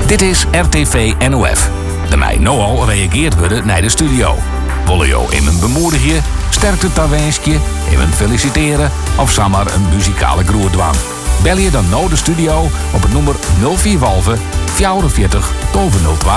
Dit is RTV NOF. De mij nogal reageert worden naar de studio. Willen je in mijn bemoedigen, sterkte wenskje, in mijn feliciteren of samen een muzikale groerdwang? Bel je dan nou de studio op het nummer 045 44 02